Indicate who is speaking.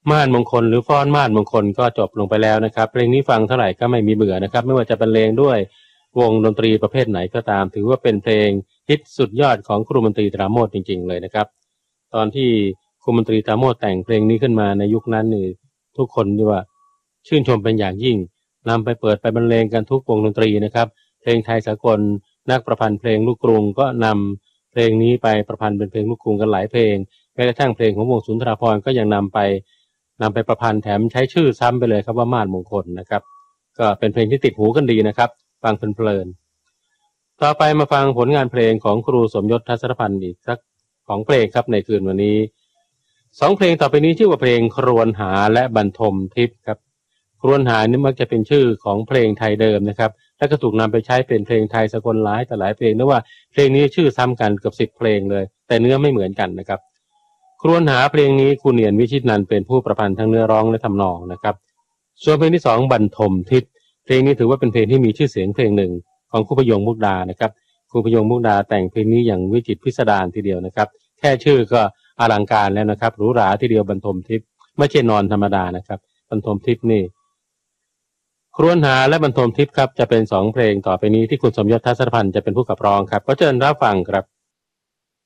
Speaker 1: ม่านมงคลหรือฟ้อนม่านมงคลก็จบลงไปแล้วนะครับเพลงนี้ฟังเท่าไหร่ก็ไม่มีเบื่อนะครับไม่ว่าจะบรรเลงด้วยวงดนตรีประเภทไหนก็ตามถือว่าเป็นเพลงฮิตสุดยอดของครูมนตรีปราโมชจริงๆเลยนะครับตอนที่ครูมนตรีปราโมชแต่งเพลงนี้ขึ้นมาในยุคนั้นนี่ทุกคนที่ว่าชื่นชมเป็นอย่างยิ่งนำไปเปิดไปบรรเลงกันทุกวงดนตรีนะครับเพลงไทยสากลนักประพันธ์เพลงลูกกรุงก็นำเพลงนี้ไปประพันธ์เป็นเพลงลูกกรุงกันหลายเพลงแม้กระทั่งเพลงของวงสุนทรภรณ์ก็ยังนำไปประพันธ์แถมใช้ชื่อซ้ำไปเลยครับว่าม่านมงคลนะครับก็เป็นเพลงที่ติดหูกันดีนะครับฟังเพลินๆต่อไปมาฟังผลงานเพลงของครูสมยศทัศนพันธ์อีกสัก2เพลงครับในคืนวันนี้2เพลงต่อไปนี้ชื่อว่าเพลงครวญหาและบรรทมทิพย์ครับครวญหานี่มักจะเป็นชื่อของเพลงไทยเดิมนะครับและก็ถูกนำไปใช้เป็นเพลงไทยสากลหลายแต่หลายเพลงนะว่าเพลงนี้ชื่อซ้ำกันเกือบ10เพลงเลยแต่เนื้อไม่เหมือนกันนะครับครวญหาเพลงนี้ครูเนียนวิชิตนันท์เป็นผู้ประพันธ์ทั้งเนื้อร้องและทำนองนะครับส่วนเพลงที่2บรรทมทิพย์เพลงนี้ถือว่าเป็นเพลงที่มีชื่อเสียงเพลงหนึ่งของครูพยงมุกดานะครับครูพยงมุกดาแต่งเพลงนี้อย่างวิจิตรพิสดารทีเดียวนะครับแค่ชื่อก็อลังการแล้วนะครับหรูหราทีเดียวบรรทมทิพย์ไม่ใช่นอนธรรมดานะครับบรรทมทิพย์นี่ครวญหาและบรรทมทิพย์ครับจะเป็น2เพลงต่อไปนี้ที่คุณสมยศทัศนพันธ์จะเป็นผู้ขับร้องครับก็เชิญรับฟังครับ